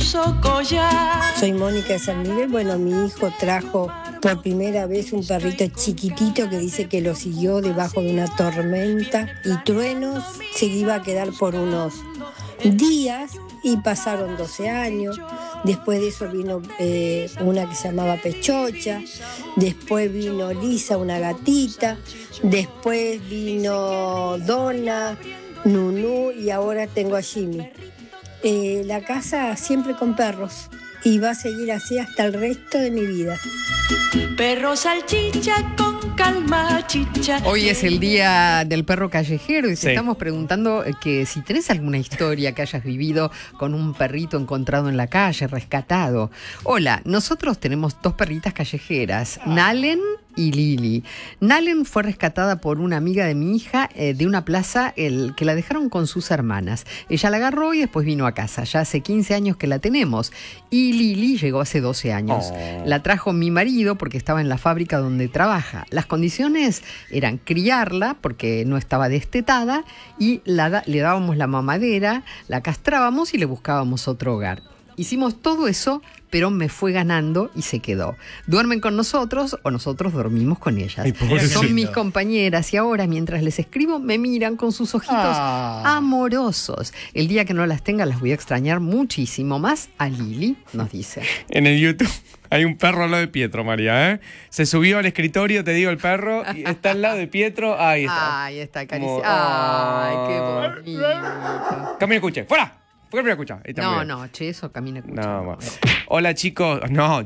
hermoso collar. Soy Mónica de San Miguel. Bueno, mi hijo trajo por primera vez un perrito chiquitito que dice que lo siguió debajo de una tormenta y truenos. Se iba a quedar por unos días y pasaron 12 años. Después de eso vino una que se llamaba Pechocha. Después vino Lisa, una gatita. Después vino Donna, Nunú y ahora tengo a Jimmy. La casa siempre con perros y va a seguir así hasta el resto de mi vida. Perro salchicha con calma, chicha. Hoy es el día del perro callejero y te Sí. estamos preguntando que si tenés alguna historia que hayas vivido con un perrito encontrado en la calle, rescatado. Hola, nosotros tenemos 2 perritas callejeras, Nalen y Lili. Nalen fue rescatada por una amiga de mi hija de una plaza que la dejaron con sus hermanas. Ella la agarró y después vino a casa. Ya hace 15 años que la tenemos. Y Lili llegó hace 12 años. La trajo mi marido porque estaba en la fábrica donde trabaja. Las condiciones eran criarla porque no estaba destetada y le dábamos la mamadera, la castrábamos y le buscábamos otro hogar. Hicimos todo eso, pero me fue ganando y se quedó. Duermen con nosotros o nosotros dormimos con ellas. Ay, pobrecito. Son mis compañeras y ahora, mientras les escribo, me miran con sus ojitos amorosos. El día que no las tenga las voy a extrañar muchísimo más. A Lili nos dice. En el YouTube hay un perro al lado de Pietro, María, ¿eh? Se subió al escritorio, te digo, el perro, y está al lado de Pietro. Ahí está. Ay, está caricia. Como- Ay, qué bonito. Camina, escuche. ¡Fuera! ¿Por qué me escucha? Ahí está, muy No, bien. no, che, eso camina escucha. No, bueno. Hola chicos,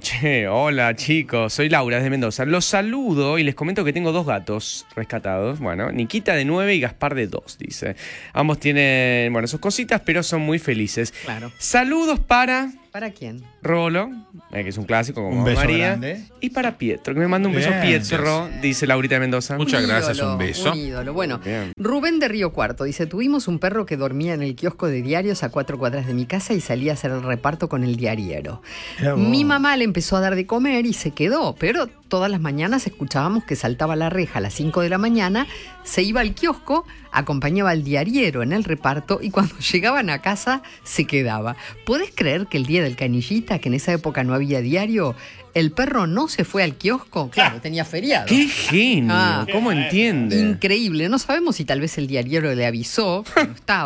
hola chicos, soy Laura desde Mendoza. Los saludo y les comento que tengo 2 gatos rescatados. Bueno, Nikita de 9 y Gaspar de 2, dice. Ambos tienen, sus cositas, pero son muy felices. Claro. Saludos para ¿Para quién? Rolo, que es un clásico como Un beso María. grande. Y para Pietro, que me manda un beso Bien. Pietro, dice Laurita de Mendoza. Muchas gracias, un beso. Un ídolo. Bueno, Bien. Rubén de Río Cuarto dice, tuvimos un perro que dormía en el kiosco de diarios a 4 cuadras de mi casa y salía a hacer el reparto con el diariero. Mirá vos. Mi mamá le empezó a dar de comer y se quedó, pero todas las mañanas escuchábamos que saltaba la reja a las 5 de la mañana, se iba al kiosco, acompañaba al diariero en el reparto y cuando llegaban a casa se quedaba. ¿Podés creer que el día del canillita, que en esa época no había diario, el perro no se fue al kiosco? Claro, tenía feriado. ¡Qué genio! Ah. ¿Cómo entiende? Increíble. No sabemos si tal vez el diariero le avisó que no estaba.